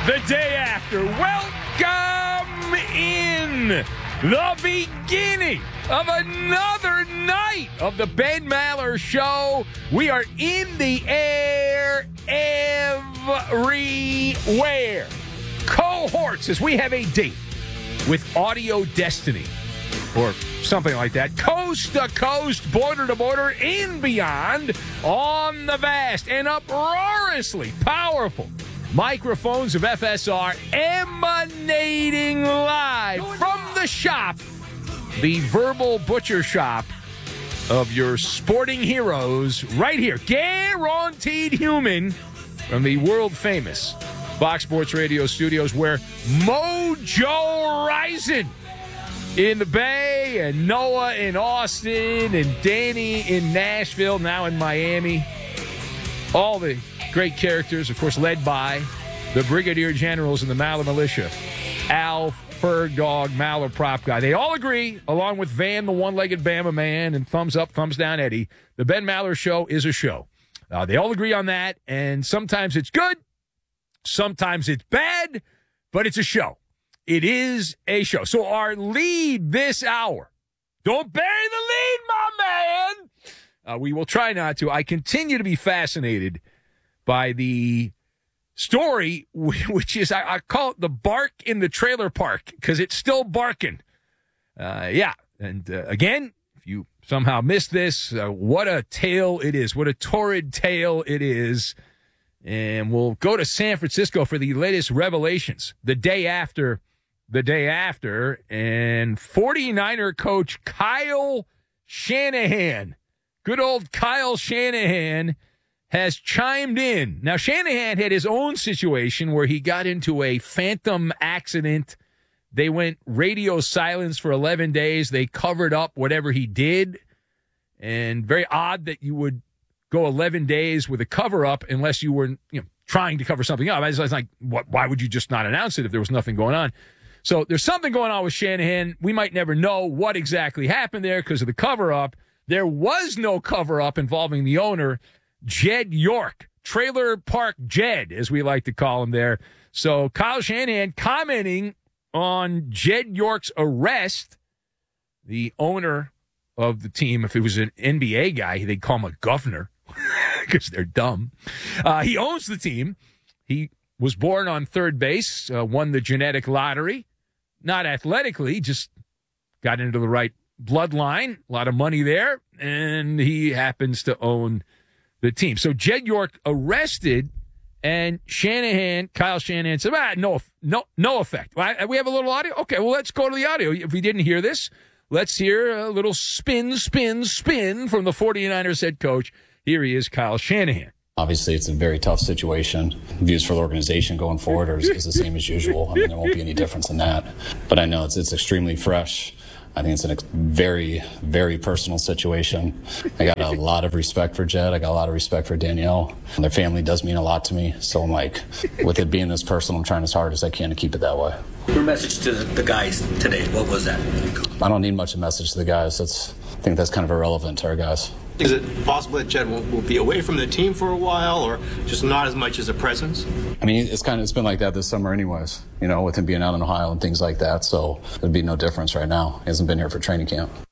the day after. Welcome in the beginning of another night of the Ben Maller Show. We are in the air everywhere. Cohorts, as we have a date with Audio Destiny, or something like that, coast to coast, border to border, in beyond, on the vast and uproariously powerful microphones of FSR, emanating live from the shop, the verbal butcher shop of your sporting heroes, right here, guaranteed human, from the world famous Fox Sports Radio studios, where Mojo Rising in the Bay, and Noah in Austin, and Danny in Nashville, now in Miami. All the great characters, of course, led by the Brigadier Generals in the Maller Militia. Al, Ferg Dog, Maller Prop Guy. They all agree, along with Van, the one-legged Bama man, and Thumbs Up, Thumbs Down Eddie, the Ben Maller Show is a show. They all agree on that, and sometimes it's good, sometimes it's bad, but it's a show. It is a show. So our lead this hour, don't bury the lead, my man. We will try not to. I continue to be fascinated by the story, which is, I call it the bark in the trailer park, because it's still barking. Yeah. And again, if you somehow missed this, what a tale it is. What a torrid tale it is. And we'll go to San Francisco for the latest revelations the day after, and 49er coach Kyle Shanahan, good old Kyle Shanahan, has chimed in. Now, Shanahan had his own situation where he got into a phantom accident. They went radio silence for 11 days. They covered up whatever he did. And very odd that you would go 11 days with a cover-up unless you were trying to cover something up. I was like, why would you just not announce it if there was nothing going on? So there's something going on with Shanahan. We might never know what exactly happened there because of the cover-up. There was no cover-up involving the owner, Jed York, Trailer Park Jed, as we like to call him there. So Kyle Shanahan commenting on Jed York's arrest, the owner of the team. If it was an NBA guy, they'd call him a governor because they're dumb. He owns the team. He was born on third base, won the genetic lottery, not athletically, just got into the right bloodline, a lot of money there, and he happens to own the team. So Jed York arrested, and Kyle Shanahan said, no effect. We have a little audio? Okay, well, let's go to the audio. If we didn't hear this, let's hear a little spin from the 49ers head coach. Here he is, Kyle Shanahan. Obviously, it's a very tough situation. Views for the organization going forward is the same as usual. I mean, there won't be any difference in that. But I know it's extremely fresh. I think it's a very, very personal situation. I got a lot of respect for Jed. I got a lot of respect for Danielle. Their family does mean a lot to me. So I'm like, with it being this personal, I'm trying as hard as I can to keep it that way. Your message to the guys today, what was that? I don't need much of a message to the guys. I think that's kind of irrelevant to our guys. Is it possible that Jed will be away from the team for a while, or just not as much as a presence? I mean, it's been like that this summer anyways, with him being out in Ohio and things like that. So there'd be no difference right now. He hasn't been here for training camp.